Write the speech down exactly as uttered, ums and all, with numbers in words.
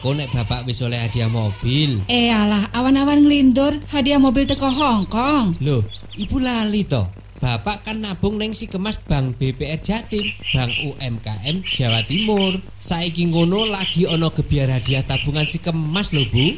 engko nek bapak wis oleh hadiah mobil. Eh alah, awan-awan nglindur hadiah mobil teko Hongkong. Loh, ibu lali toh. Bapak kan nabung neng si kemas Bank B P R Jatim, Bank U M K M Jawa Timur. Saiki ngono lagi ono gebiar hadiah tabungan si kemas lho Bu.